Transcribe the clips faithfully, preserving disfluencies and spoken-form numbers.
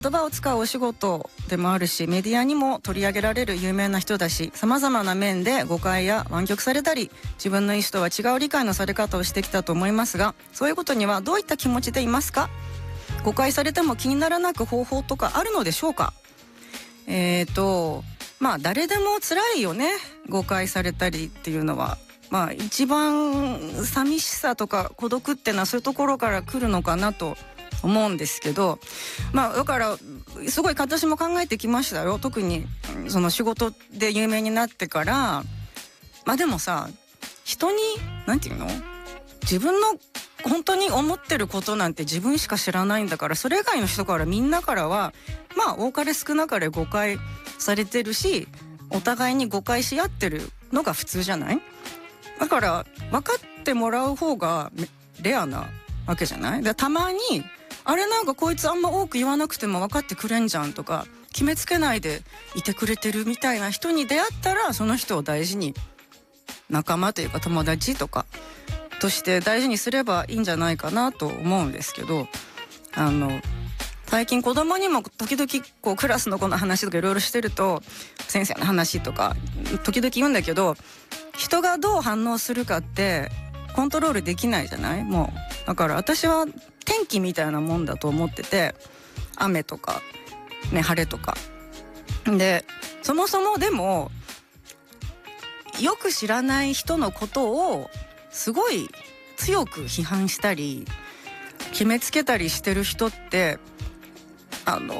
言葉を使うお仕事でもあるし、メディアにも取り上げられる有名な人だし、様々な面で誤解や湾曲されたり、自分の意思とは違う理解のされ方をしてきたと思いますが、そういうことにはどういった気持ちでいますか？誤解されても気にならなく方法とかあるのでしょうか？えーとまあ誰でも辛いよね、誤解されたりっていうのは。まあ一番寂しさとか孤独ってのはそういうところから来るのかなと思うんですけど、まあだからすごい私も考えてきましたよ。特にその仕事で有名になってから。まあでもさ、人になんていうの、自分の本当に思ってることなんて自分しか知らないんだから、それ以外の人からみんなからはまあ多かれ少なかれ誤解されてるし、お互いに誤解し合ってるのが普通じゃない？だから分かってもらう方がレアなわけじゃない？でたまにあれなんかこいつあんま多く言わなくても分かってくれんじゃんとか、決めつけないでいてくれてるみたいな人に出会ったら、その人を大事に仲間というか友達とかとして大事にすればいいんじゃないかなと思うんですけど、あの最近子供にも時々こうクラスの子の話とかいろいろしてると、先生の話とか時々言うんだけど、人がどう反応するかってコントロールできないじゃない？もうだから私は天気みたいなもんだと思ってて、雨とかね、晴れとかで、そもそもでもよく知らない人のことをすごい強く批判したり決めつけたりしてる人って、あの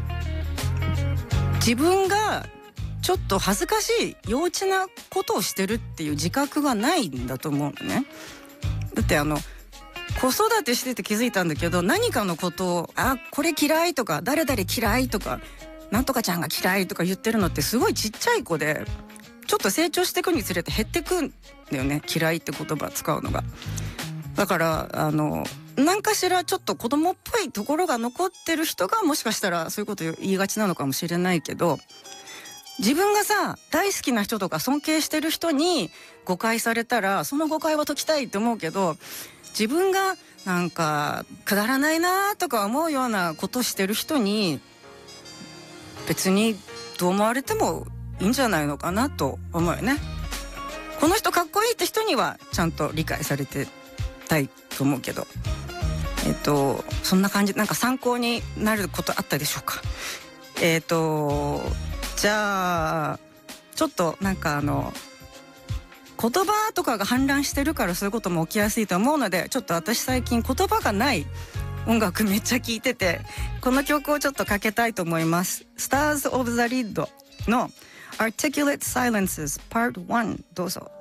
自分がちょっと恥ずかしい幼稚なことをしてるっていう自覚がないんだと思うのね。だってあの子育てしてて気づいたんだけど、何かのことをあこれ嫌いとか誰々嫌いとかなんとかちゃんが嫌いとか言ってるのってすごいちっちゃい子で、ちょっと成長していくにつれて減ってくんだよね、嫌いって言葉使うのが。だからあの何かしらちょっと子供っぽいところが残ってる人がもしかしたらそういうこと言いがちなのかもしれないけど、自分がさ大好きな人とか尊敬してる人に誤解されたら、その誤解は解きたいって思うけど、自分がなんかくだらないなとか思うようなことしてる人に別にどう思われてもいいんじゃないのかなと思うよね。この人かっこいいって人にはちゃんと理解されてたいと思うけど、えっとそんな感じ。なんか参考になることあったでしょうか？えっとじゃあちょっとなんかあの言葉とかが氾濫してるからそういうことも起きやすいと思うので、ちょっと私最近言葉がない音楽めっちゃ聴いてて、この曲をちょっとかけたいと思います。 Stars of the Lid の Articulate Silences Part ワン、どうぞ。